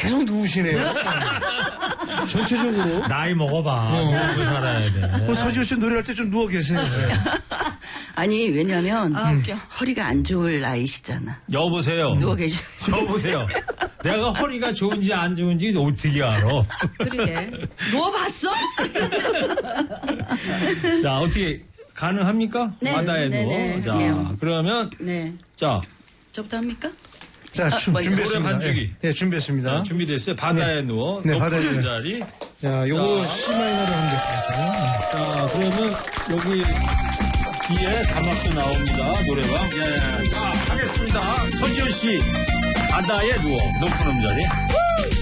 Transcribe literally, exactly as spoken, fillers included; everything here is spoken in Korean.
계속 누우시네요. 전체적으로. 나이 먹어봐. 어. 누워 살아야 돼. 뭐 서지호 씨 노래할 때 좀 누워 계세요. 네. 아니, 왜냐면, 아, 웃겨. 허리가 안 좋을 나이시잖아. 여보세요. 누워 계셔. 여보세요. 내가 허리가 좋은지 안 좋은지 어떻게 알아? 그러게. 누워봤어? 자, 어떻게, 가능합니까? 네. 바다에 네, 누워. 네. 자, 네. 그러면, 네. 자. 저부터 합니까? 자, 주, 먼저 준비했습니다. 노래 반주기. 예, 네, 준비했습니다. 네, 준비됐어요. 바다에 네. 누워. 네, 높은 바다에 누워. 자리. 자, 요거 자. C 마이너로 하면 될 것 같아요. 자, 그러면 여기 뒤에 자막도 나옵니다. 노래방. 예, 자, 하겠습니다. 서지호 씨. 바다에 누워. 높은 음자리.